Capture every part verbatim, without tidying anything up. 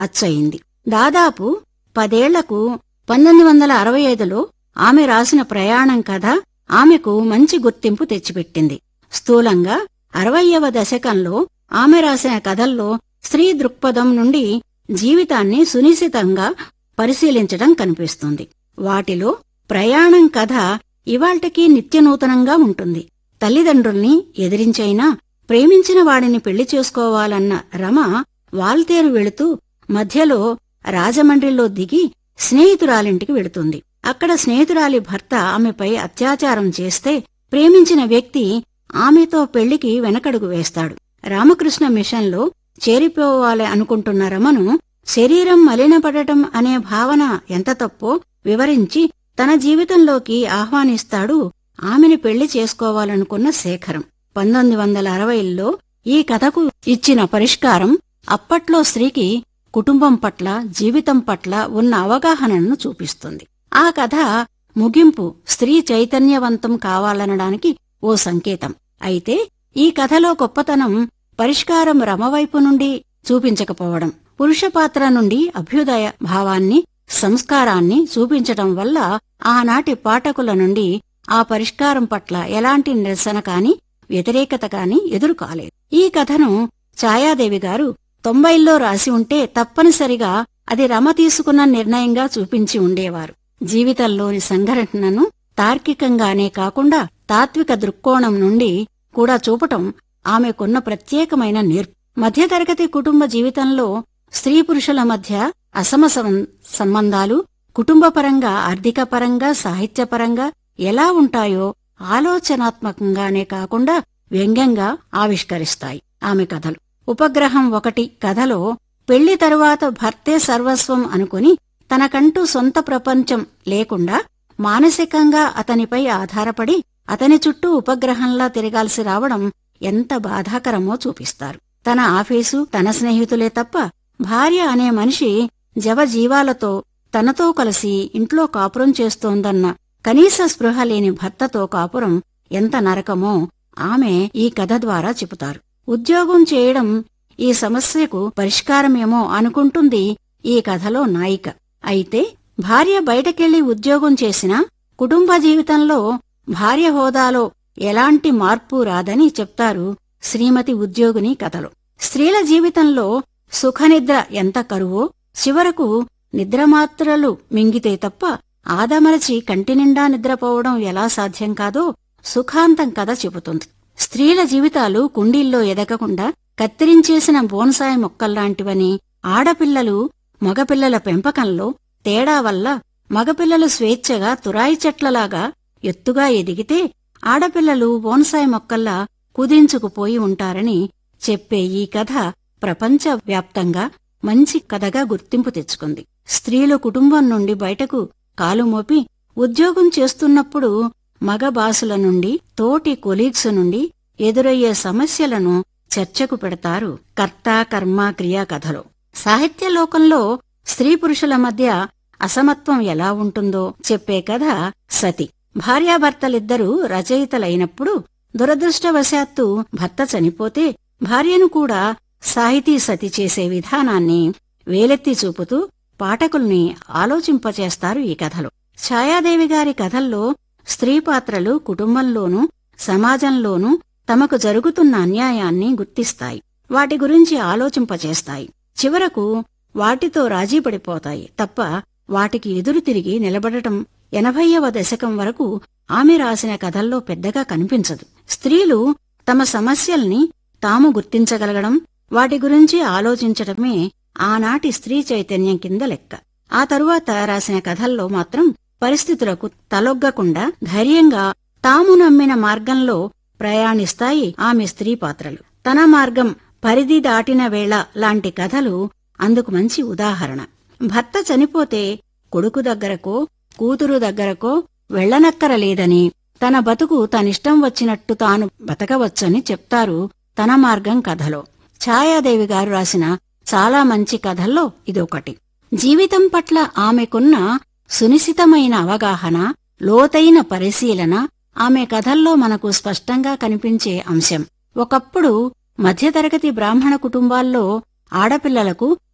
అచ్చయింది. దాదాపు పదేళ్లకు పంతొమ్మిది వందల అరవై ఐదులో ఆమె రాసిన ప్రయాణం కథ ఆమెకు మంచి గుర్తింపు తెచ్చిపెట్టింది. స్థూలంగా అరవయ్యవ దశకంలో ఆమె రాసిన కథల్లో స్త్రీ దృక్పథం నుండి జీవితాన్ని సునిశితంగా పరిశీలించడం కనిపిస్తుంది. వాటిలో ప్రయాణం కథ ఇవాళ్టికి నిత్యనూతనంగా ఉంటుంది. తల్లిదండ్రుల్ని ఎదిరించైనా ప్రేమించిన వాడిని పెళ్లి చేసుకోవాలన్న రమ వాల్తేరు వెళుతూ మధ్యలో రాజమండ్రిలో దిగి స్నేహితురాలింటికి వెళుతుంది. అక్కడ స్నేహితురాలి భర్త ఆమెపై అత్యాచారం చేస్తే ప్రేమించిన వ్యక్తి ఆమెతో పెళ్లికి వెనకడుగు వేస్తాడు. రామకృష్ణ మిషన్లో చేరిపోవాలి అనుకుంటున్న రమను శరీరం మలినపడటం అనే భావన ఎంత తప్పో వివరించి తన జీవితంలోకి ఆహ్వానిస్తాడు ఆమెను పెళ్లి చేసుకోవాలనుకున్న శేఖరం. పంతొమ్మిది వందల అరవైలో ఈ కథకు ఇచ్చిన పరిష్కారం అప్పట్లో స్త్రీకి కుటుంబం పట్ల, జీవితం పట్ల ఉన్న అవగాహనను చూపిస్తుంది. ఆ కథ ముగింపు స్త్రీ చైతన్యవంతం కావాలనడానికి ఓ సంకేతం. అయితే ఈ కథలో గొప్పతనం పరిష్కారం రమవైపు నుండి చూపించకపోవడం, పురుష పాత్ర నుండి అభ్యుదయ భావాన్ని, సంస్కారాన్ని చూపించటం వల్ల ఆనాటి పాఠకుల నుండి ఆ పరిష్కారం పట్ల ఎలాంటి నిరసన కాని, వ్యతిరేకత కాని ఎదురుకాలేదు. ఈ కథను ఛాయాదేవి గారు తొంభైల్లో రాసి ఉంటే తప్పనిసరిగా అది రమ తీసుకున్న నిర్ణయంగా చూపించి ఉండేవారు. జీవితంలోని సంఘటనను తార్కికంగానే కాకుండా తాత్విక దృక్కోణం నుండి కూడా చూపటం ఆమెకున్న ప్రత్యేకమైన నేర్పు. మధ్యతరగతి కుటుంబ జీవితంలో స్త్రీ పురుషుల మధ్య అసమ సంబంధాలు కుటుంబపరంగా, ఆర్థికపరంగా, సాహిత్యపరంగా ఎలా ఉంటాయో ఆలోచనాత్మకంగానే కాకుండా వ్యంగ్యంగా ఆవిష్కరిస్తాయి ఆమె కథలు. ఉపగ్రహం ఒకటి కథలో పెళ్లి తరువాత భర్తే సర్వస్వం అనుకుని తనకంటూ సొంత ప్రపంచం లేకుండా మానసికంగా అతనిపై ఆధారపడి అతని చుట్టూ ఉపగ్రహంలా తిరగాల్సి రావడం ఎంత బాధాకరమో చూపిస్తారు. తన ఆఫీసు, తన స్నేహితులే తప్ప భార్య అనే మనిషి జవజీవాలతో తనతో కలిసి ఇంట్లో కాపురం చేస్తోందన్న కనీస స్పృహ లేని భర్తతో కాపురం ఎంత నరకమో ఆమె ఈ కథ ద్వారా చెబుతారు. ఉద్యోగం చేయడం ఈ సమస్యకు పరిష్కారమేమో అనుకుంటుంది ఈ కథలో నాయిక. అయితే భార్య బయటకెళ్లి ఉద్యోగం చేసినా కుటుంబ జీవితంలో భార్య హోదాలో ఎలాంటి మార్పు రాదని చెప్తారు శ్రీమతి ఉద్యోగిని కథలో. స్త్రీల జీవితంలో సుఖనిద్ర ఎంత కరువో, చివరకు నిద్రమాత్రలు మింగితే తప్ప ఆదమరచి కంటినిండా నిద్రపోవడం ఎలా సాధ్యం కాదో సుఖాంతం కథ చెబుతుంది. స్త్రీల జీవితాలు కుండీల్లో ఎదగకుండా కత్తిరించేసిన బోన్సాయి మొక్కల్లాంటివని, ఆడపిల్లలు మగపిల్లల పెంపకంలో తేడా వల్ల మగపిల్లలు స్వేచ్ఛగా తురాయి చెట్లలాగా ఎత్తుగా ఎదిగితే ఆడపిల్లలు బోన్సాయి మొక్కల్లా కుదించుకుపోయి ఉంటారని చెప్పే ఈ కథ ప్రపంచవ్యాప్తంగా మంచి కథగా గుర్తింపు తెచ్చుకుంది. స్త్రీలు కుటుంబం నుండి బయటకు కాలుమోపి ఉద్యోగం చేస్తున్నప్పుడు మగ బాసుల నుండి, తోటి కొలీగ్స్ నుండి ఎదురయ్యే సమస్యలను చర్చకు పెడతారు కర్త కర్మ క్రియా కథలో. సాహిత్యలోకంలో స్త్రీ పురుషుల మధ్య అసమత్వం ఎలా ఉంటుందో చెప్పే కథ సతి. భార్యాభర్తలిద్దరూ రచయితలైనప్పుడు దురదృష్టవశాత్తు భర్త చనిపోతే భార్యను కూడా సాహితీ సతి చేసే విధానాన్ని వేలెత్తి చూపుతూ పాఠకుల్ని ఆలోచింపచేస్తారు ఈ కథలో. ఛాయాదేవి గారి కథల్లో స్త్రీ పాత్రలు కుటుంబంలోనూ సమాజంలోనూ తమకు జరుగుతున్న అన్యాయాన్ని గుర్తిస్తాయి, వాటి గురించి ఆలోచింపచేస్తాయి. చివరకు వాటితో రాజీపడిపోతాయి తప్ప వాటికి ఎదురు తిరిగి నిలబడటం ఎనభైవ దశకం వరకు ఆమె రాసిన కథల్లో పెద్దగా కనిపించదు. స్త్రీలు తమ సమస్యల్ని తాము గుర్తించగలగడం, వాటి గురించి ఆలోచించటమే ఆనాటి స్త్రీ చైతన్యం కింద లెక్క. ఆ తరువాత రాసిన కథల్లో మాత్రం పరిస్థితులకు తలొగ్గకుండా ధైర్యంగా తాము నమ్మిన మార్గంలో ప్రయాణిస్తాయి ఆమె స్త్రీ పాత్రలు. తన మార్గం పరిధి దాటిన వేళ లాంటి కథలు అందుకు మంచి ఉదాహరణ. భర్త చనిపోతే కొడుకు దగ్గరకో కూతురు దగ్గరకో వెళ్లనక్కరలేదని, తన బతుకు తనిష్టం వచ్చినట్టు తాను బతకవచ్చని చెప్తారు తన మార్గం కథలో. ఛాయాదేవి గారు రాసిన చాలా మంచి కథల్లో ఇదొకటి. జీవితం పట్ల ఆమెకున్న సునిశితమైన అవగాహన, లోతైన పరిశీలన ఆమె కథల్లో మనకు స్పష్టంగా కనిపించే అంశం. ఒకప్పుడు మధ్యతరగతి బ్రాహ్మణ కుటుంబాల్లో ఆడపిల్లలకు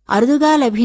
అరుదుగా లభించే